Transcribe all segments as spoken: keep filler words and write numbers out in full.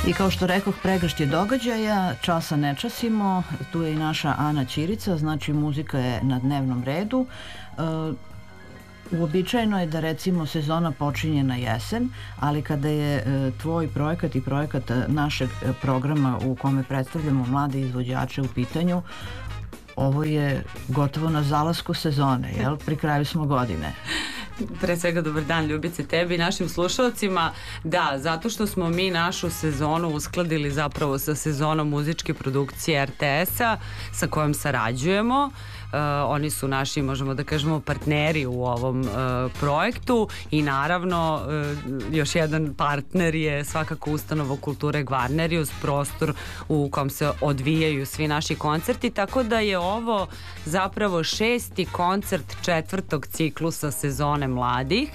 I kao što rekoh, pregršt je događaja, časa ne časimo, tu je i naša Ana Ćirica, znači muzika je na dnevnom redu. Uobičajeno je da recimo sezona počinje na jesen, ali kada je e, tvoj projekat i projekat našeg programa u kome predstavljamo mlade izvođače u pitanju, ovo je gotovo na zalasku sezone, jel? Pri kraju smo godine. Pre svega dobar dan Ljubice tebi i našim slušalcima. Da, zato što smo mi našu sezonu uskladili zapravo sa sezonom muzičke produkcije er te es-a sa kojom sarađujemo. Uh, oni su naši, možemo da kažemo, partneri u ovom uh, projektu i naravno uh, još jedan partner je svakako ustanova kulture Gvarnerius, prostor u kom se odvijaju svi naši koncerti, tako da je ovo zapravo šesti koncert četvrtog ciklusa sezone mladih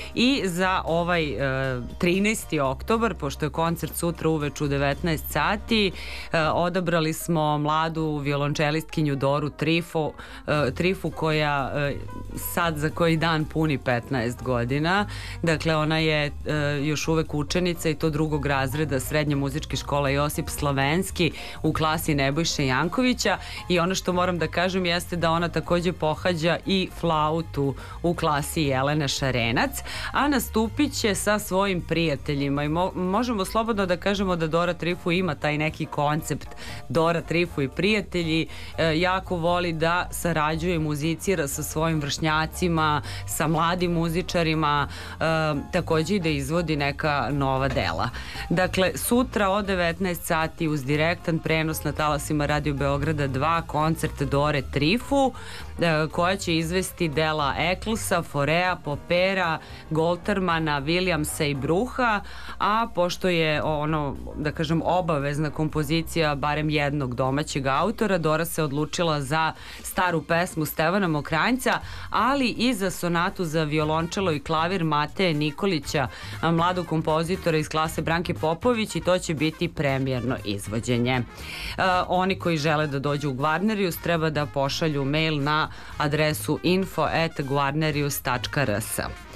i za ovaj uh, trinaesti oktobar, pošto je koncert sutra uveč u devetnaest sati, uh, odabrali smo mladu violončelistkinju Doru Trifu Uh, Trifu koja uh, sad za koji dan puni petnaest godina. Dakle, ona je uh, još uvek učenica i to drugog razreda Srednje muzičke škole Josip Slavenski u klasi Nebojše Jankovića i ono što moram da kažem jeste da ona takođe pohađa i flautu u klasi Jelene Šarenac, a nastupit će sa svojim prijateljima i mo možemo slobodno da kažemo da Dora Trifu ima taj neki koncept Dora Trifu i prijatelji. Uh, jako voli da sarađuje i muzicira sa svojim vršnjacima, sa mladim muzičarima, e, takođe i da izvodi neka nova dela. Dakle, sutra od devetnaest sati uz direktan prenos na talasima Radio Beograda dva koncert Dore Trifu, e, koja će izvesti dela Eklsa, Forea, Popera, Goltermana, Williamsa i Bruha, a pošto je ono, da kažem, obavezna kompozicija barem jednog domaćeg autora, Dora se odlučila za staru pesmu Stevana Mokranjca, ali i za sonatu za violončelo i klavir Mateje Nikolića, mladog kompozitora iz klase Branke Popović, i to će biti premijerno izvođenje. E, oni koji žele da dođu u Gvarnerius treba da pošalju mail na adresu info at gvarnerius tačka r s.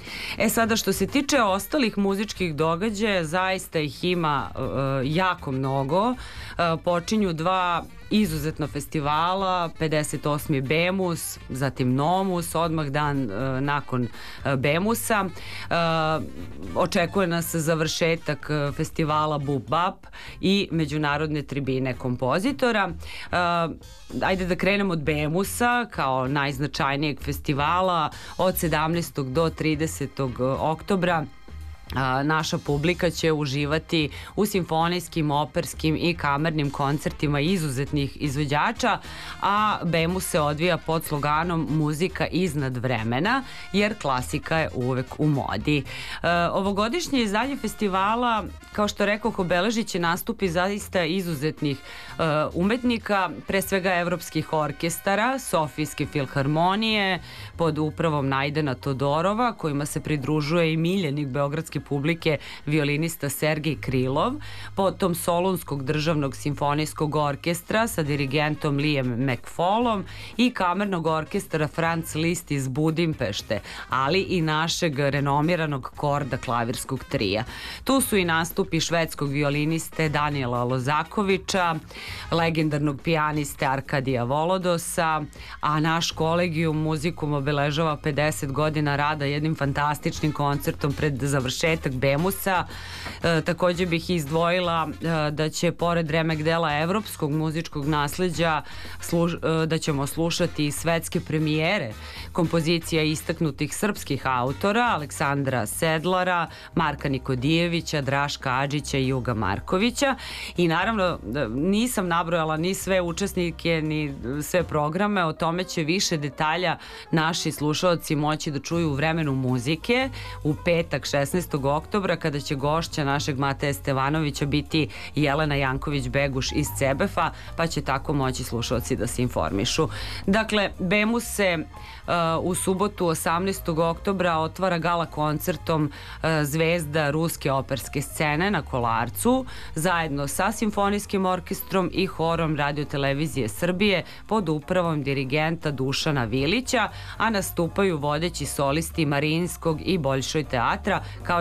E sada, što se tiče ostalih muzičkih događaja, zaista ih ima uh, jako mnogo. Uh, počinju dva izuzetno festivala, pedeset osmi Bemus, zatim Nomus, odmah dan uh, nakon uh, Bemusa. Uh, očekuje nas završetak uh, festivala Bub Bap i međunarodne tribine kompozitora. Uh, ajde da krenemo od Bemusa kao najznačajnijeg festivala. Od sedamnaestog do tridesetog oktobra A, naša publika će uživati u simfonijskim, operskim i kamernim koncertima izuzetnih izvođača, a Bemus se odvija pod sloganom muzika iznad vremena, jer klasika je uvek u modi. E, ovogodišnje izdanje festivala, kao što rekoh, obeležit će nastupi zaista izuzetnih e, umetnika, pre svega evropskih orkestara, Sofijske filharmonije pod upravom Najdena Todorova, kojima se pridružuje i miljenik beogradske publike violinista Sergej Krilov, potom Solunskog državnog simfonijskog orkestra sa dirigentom Liam McFallom i kamernog orkestra Franz Liszt iz Budimpešte, ali i našeg renomiranog korda klavirskog trija. Tu su i nastupi švedskog violiniste Daniela Lozakovića, legendarnog pijaniste Arkadija Volodosa, a naš kolegijum muzikom obeležava pedeset godina rada jednim fantastičnim koncertom pred završetak Bemusa. E, takođe bih izdvojila e, da će pored remek dela evropskog muzičkog nasleđa služ, e, da ćemo slušati i svetske premijere kompozicija istaknutih srpskih autora Aleksandra Sedlara, Marka Nikodijevića, Draška Adžića i Juga Markovića. I naravno nisam nabrojala ni sve učesnike ni sve programe, o tome će više detalja naši slušaoci moći da čuju u vremenu muzike u petak šesnaestog oktobra, kada će gošća našeg Mateje Stevanovića biti Jelena Janković-Beguš iz Cebefa, pa će tako moći slušalci da se informišu. Dakle, Bemus se uh, u subotu osamnaestog oktobra otvara gala koncertom uh, zvezda ruske operske scene na Kolarcu, zajedno sa simfonijskim orkestrom i horom Radio-televizije Srbije pod upravom dirigenta Dušana Vilića, a nastupaju vodeći solisti Marinskog i Boljšoj teatra, kao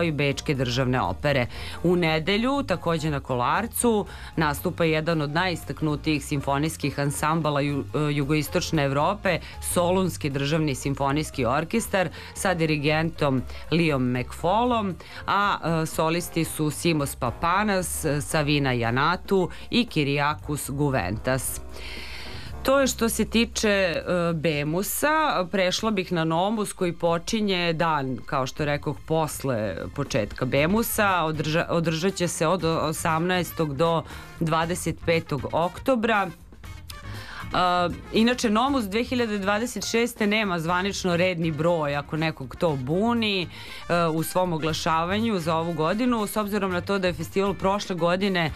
i Bečke državne opere. U nedelju, takođe na Kolarcu, nastupa jedan od najistaknutijih simfonijskih ansambala ju, jugoistočne Evrope, Solunski državni simfonijski orkestar sa dirigentom Lijom Mekfolom, a solisti su Simos Papanas, Savina Janatu i Kirijakus Guventas. To je što se tiče uh, Bemusa. Prešla bih na Nomus koji počinje dan, kao što rekoh, posle početka Bemusa. Održa, održat će se od osamnaestog do dvadeset petog oktobra. Uh, inače, Nomus dve hiljade dvadeset šeste nema zvanično redni broj, ako nekog to buni, uh, u svom oglašavanju za ovu godinu, s obzirom na to da je festival prošle godine